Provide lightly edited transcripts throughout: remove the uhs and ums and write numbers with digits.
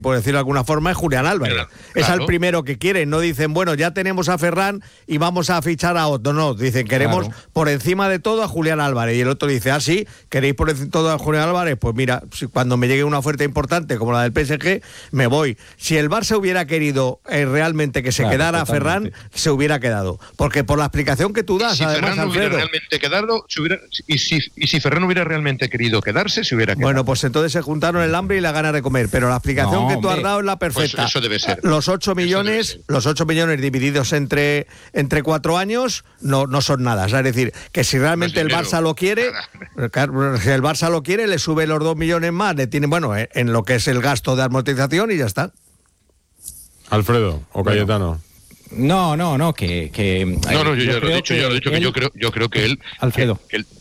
por decirlo de alguna forma, es Julián Álvarez. Claro. Es al primero que quieren. No dicen, bueno, ya tenemos a Ferran y vamos a fichar a otro. No, dicen, queremos por encima de todo a Julián Álvarez. Y el otro dice, sí, ¿queréis por encima de todo a Julián Álvarez? Pues mira, cuando me llegue una oferta importante como la del PSG, me voy. Si el Barça hubiera querido realmente que se quedara totalmente. Ferran, se hubiera quedado. Porque por la explicación que tú das, si además, Ferran Alfredo... hubiera realmente quedado, si Ferran hubiera realmente querido quedarse, se hubiera quedado. Bueno, pues entonces se juntaron el hambre y la gana de comer. Pero la explicación que tú has dado es la perfecta. Pues eso debe ser. Los 8 millones divididos entre 4 años no son nada. O sea, es decir, que si realmente el Barça lo quiere, si el Barça lo quiere, le sube los 2 millones más, le tiene, bueno, en lo que es el gasto de amortización y ya está. Alfredo o Cayetano. No, yo lo he dicho, yo creo que él... Alfredo.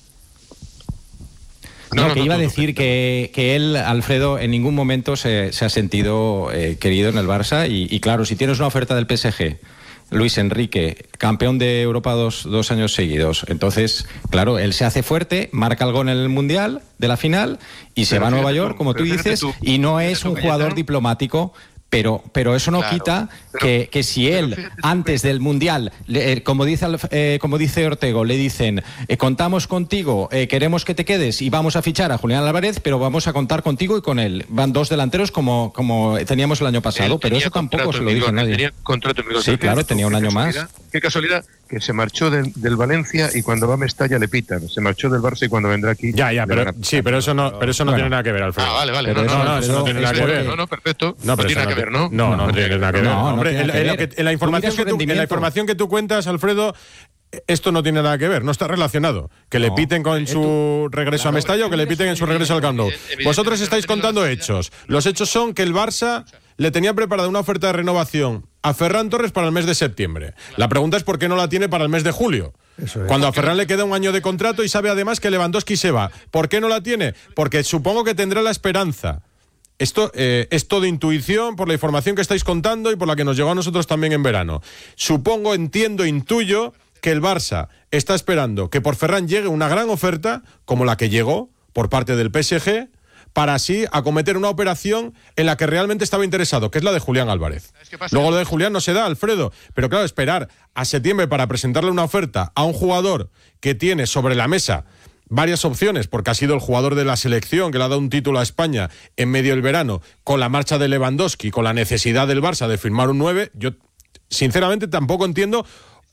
Que iba a decir que él, Alfredo, en ningún momento se ha sentido querido en el Barça y claro, si tienes una oferta del PSG, Luis Enrique, campeón de Europa dos años seguidos, entonces, claro, él se hace fuerte, marca el gol en el Mundial de la final y se va a Nueva York, como tú dices, y no es un jugador diplomático. Pero eso no quita que si él, antes del Mundial, como dice Ortego, le dicen, contamos contigo, queremos que te quedes y vamos a fichar a Julián Álvarez, pero vamos a contar contigo y con él. Van 2 delanteros como teníamos el año pasado, pero eso tampoco se lo dice nadie. Tenía contrato en sí, claro, tenía un año más. Qué casualidad que se marchó del Valencia y cuando va a Mestalla le pitan. Se marchó del Barça y cuando vendrá aquí... pero eso no tiene nada que ver, Alfredo. Vale. Eso no tiene nada que ver. No, perfecto. No tiene nada que ver, ¿no? No tiene nada que ver. Hombre, en la información que tú cuentas, Alfredo, esto no tiene nada que ver, no está relacionado. Que le piten con su regreso a Mestalla o que le piten en su regreso al Camp Nou. Vosotros estáis contando hechos. Los hechos son que el Barça le tenía preparada una oferta de renovación a Ferran Torres para el mes de septiembre. La pregunta es por qué no la tiene para el mes de julio. Cuando a Ferran le queda un año de contrato y sabe además que Lewandowski se va. ¿Por qué no la tiene? Porque supongo que tendrá la esperanza. Esto es todo intuición por la información que estáis contando y por la que nos llegó a nosotros también en verano. Supongo, entiendo, intuyo que el Barça está esperando que por Ferran llegue una gran oferta, como la que llegó por parte del PSG, para así acometer una operación en la que realmente estaba interesado, que es la de Julián Álvarez. Luego lo de Julián no se da, Alfredo, pero claro, esperar a septiembre para presentarle una oferta a un jugador que tiene sobre la mesa varias opciones, porque ha sido el jugador de la selección que le ha dado un título a España en medio del verano, con la marcha de Lewandowski, con la necesidad del Barça de firmar un 9, yo sinceramente tampoco entiendo.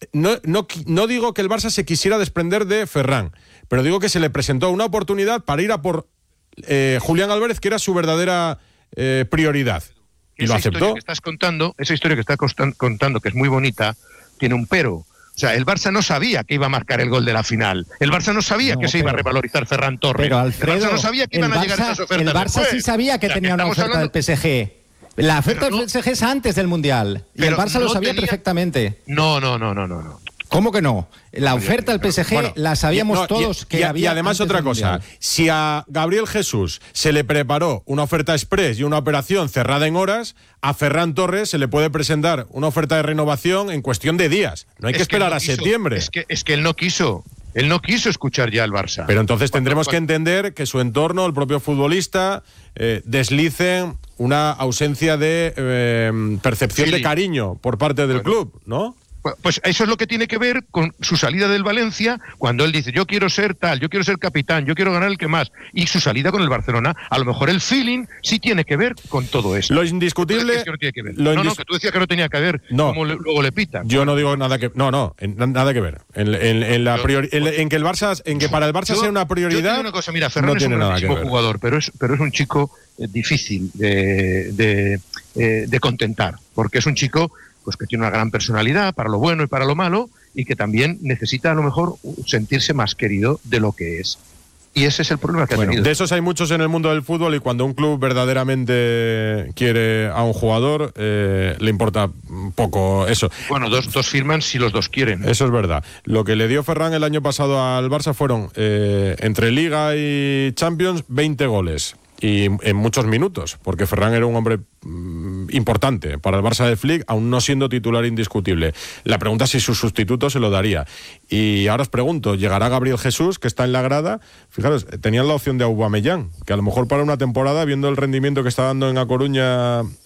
No digo que el Barça se quisiera desprender de Ferran, pero digo que se le presentó una oportunidad para ir a por Julián Álvarez, que era su verdadera prioridad. Y lo aceptó. Esa historia que estás contando, que es muy bonita, tiene un pero. O sea, el Barça no sabía que iba a marcar el gol de la final. El Barça no sabía que se iba a revalorizar Ferran Torres. Pero Alfredo, el Barça no sabía que iban a llegar esas ofertas. El Barça sí sabía que tenía una oferta del PSG. La oferta del PSG es antes del Mundial. Y el Barça lo sabía perfectamente. No. ¿Cómo que no? La oferta del PSG la sabíamos todos que había. Y además otra cosa, si a Gabriel Jesús se le preparó una oferta express y una operación cerrada en horas, a Ferran Torres se le puede presentar una oferta de renovación en cuestión de días. No hay que esperar a septiembre. Es que él no quiso. Él no quiso escuchar ya al Barça. Pero entonces tendremos que entender que su entorno, el propio futbolista, deslicen una ausencia de percepción de cariño por parte del club, ¿no? Pues eso es lo que tiene que ver con su salida del Valencia, cuando él dice, yo quiero ser tal, yo quiero ser capitán, yo quiero ganar el que más, y su salida con el Barcelona. A lo mejor el feeling sí tiene que ver con todo eso. Lo indiscutible... Que no tiene que ver. Que tú decías que no tenía que ver, como luego le pitan. Yo no digo nada que... nada que ver. En que el Barça, en que para el Barça sea una prioridad... Yo digo una cosa, mira, Ferran no es un grandísimo jugador, pero es un chico difícil de contentar, porque es un chico pues que tiene una gran personalidad para lo bueno y para lo malo, y que también necesita a lo mejor sentirse más querido de lo que es. Y ese es el problema que ha tenido. De esos hay muchos en el mundo del fútbol, y cuando un club verdaderamente quiere a un jugador, le importa poco eso. Bueno, dos firman si los dos quieren. Eso es verdad. Lo que le dio Ferran el año pasado al Barça fueron, entre Liga y Champions, 20 goles. Y en muchos minutos, porque Ferran era un hombre importante para el Barça de Flick, aún no siendo titular indiscutible. La pregunta es si su sustituto se lo daría. Y ahora os pregunto, ¿llegará Gabriel Jesús, que está en la grada? Fijaros, tenían la opción de Aubameyang, que a lo mejor para una temporada, viendo el rendimiento que está dando en A Coruña